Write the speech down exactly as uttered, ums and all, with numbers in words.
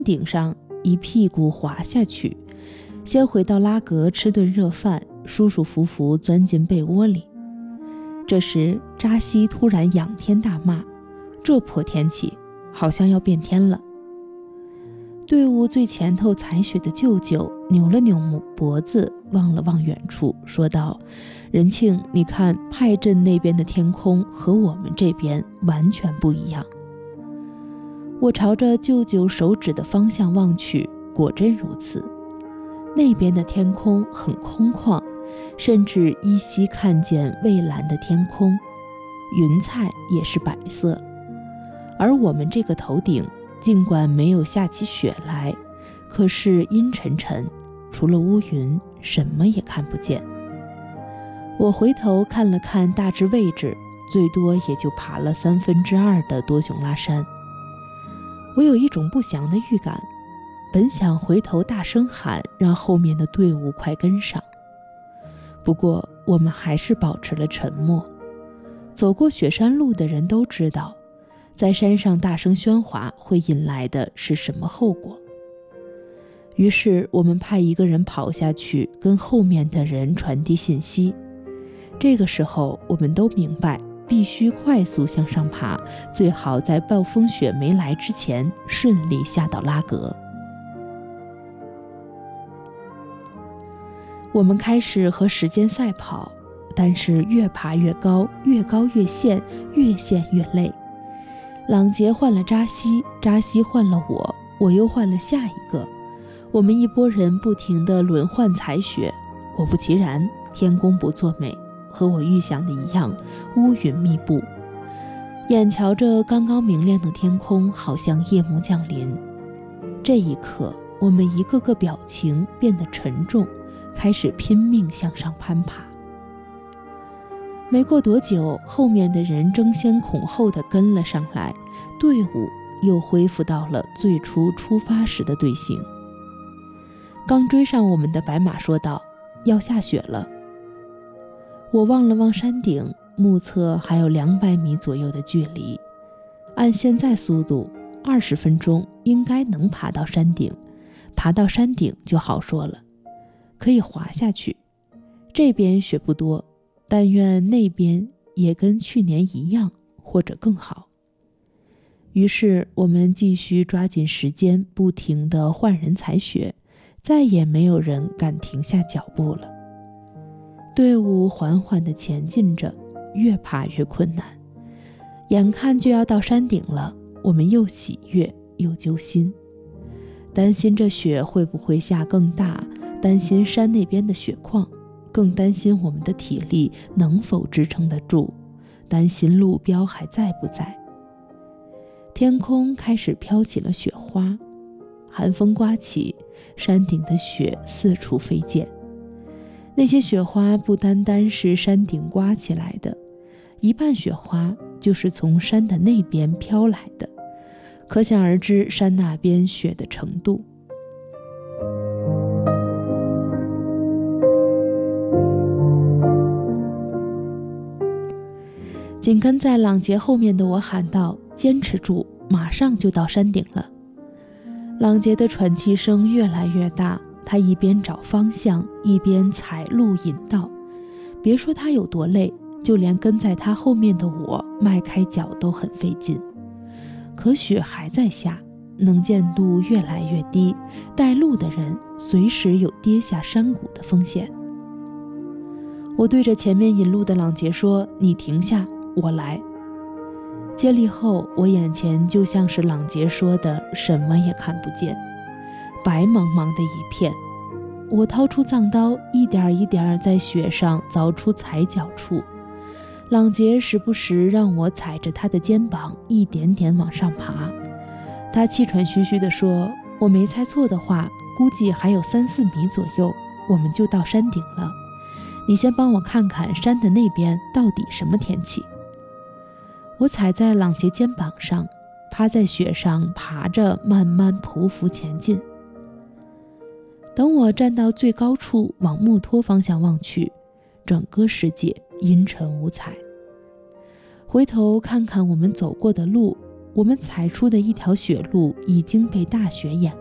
顶上一屁股滑下去，先回到拉格吃顿热饭，舒舒服服钻进被窝里。这时扎西突然仰天大骂，这破天气好像要变天了。队伍最前头采雪的舅舅扭了扭脖子，望了望远处，说道：仁庆，你看派镇那边的天空和我们这边完全不一样。我朝着舅舅手指的方向望去，果真如此。那边的天空很空旷，甚至依稀看见蔚蓝的天空，云彩也是白色。而我们这个头顶尽管没有下起雪来，可是阴沉沉，除了乌云什么也看不见。我回头看了看大致位置，最多也就爬了三分之二的多熊拉山。我有一种不祥的预感，本想回头大声喊，让后面的队伍快跟上。不过我们还是保持了沉默。走过雪山路的人都知道，在山上大声喧哗会引来的是什么后果。于是我们派一个人跑下去，跟后面的人传递信息。这个时候我们都明白，必须快速向上爬，最好在暴风雪没来之前顺利下到拉格。我们开始和时间赛跑，但是越爬越高，越高越陷，越陷越累。朗杰换了扎西，扎西换了我，我又换了下一个。我们一拨人不停地轮换采雪，果不其然，天公不作美，和我预想的一样，乌云密布。眼瞧着刚刚明亮的天空，好像夜幕降临。这一刻，我们一个个表情变得沉重，开始拼命向上攀爬。没过多久，后面的人争先恐后地跟了上来，队伍又恢复到了最初出发时的队形。刚追上我们的白马说道：要下雪了。我望了望山顶，目测还有两百米左右的距离，按现在速度，二十分钟应该能爬到山顶。爬到山顶就好说了，可以滑下去。这边雪不多，但愿那边也跟去年一样，或者更好。于是我们继续抓紧时间，不停地换人采雪，再也没有人敢停下脚步了。队伍缓缓地前进着，越爬越困难。眼看就要到山顶了，我们又喜悦又揪心，担心这雪会不会下更大，担心山那边的雪况，更担心我们的体力能否支撑得住，担心路标还在不在。天空开始飘起了雪花，寒风刮起，山顶的雪四处飞溅。那些雪花不单单是山顶刮起来的，一半雪花就是从山的那边飘来的，可想而知山那边雪的程度。紧跟在朗杰后面的我喊道：坚持住，马上就到山顶了。朗杰的喘气声越来越大，他一边找方向，一边踩路引道。别说他有多累，就连跟在他后面的我迈开脚都很费劲。可雪还在下，能见度越来越低，带路的人随时有跌下山谷的风险。我对着前面引路的朗杰说：你停下，我来。接力后，我眼前就像是朗杰说的，什么也看不见，白茫茫的一片。我掏出藏刀，一点一点在雪上凿出踩脚处。朗杰时不时让我踩着他的肩膀，一点点往上爬。他气喘吁吁地说：我没猜错的话，估计还有三四米左右，我们就到山顶了。你先帮我看看山的那边到底什么天气。我踩在朗杰肩膀上，趴在雪上爬着，慢慢匍匐前进。等我站到最高处，往墨脱方向望去，整个世界阴沉无彩。回头看看我们走过的路， 我们踩出的一条血路已经被大雪掩